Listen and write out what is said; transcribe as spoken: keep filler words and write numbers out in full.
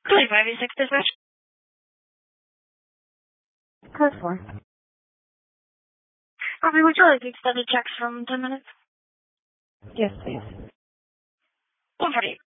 three five eight six dispatch. Code four. Copy, would you like extended checks from ten minutes? Yes, please. one forty-eight.